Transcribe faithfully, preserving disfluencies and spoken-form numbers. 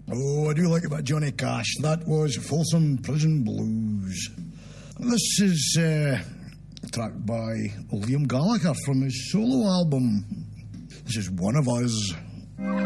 Oh, I do like about Johnny Cash. That was Folsom Prison Blues. This is uh, a track by Liam Gallagher from his solo album. This is One of Us.